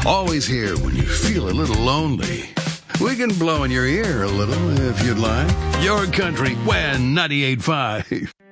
Always here when you feel a little lonely. We can blow in your ear a little if you'd like. Your country, when 98.5.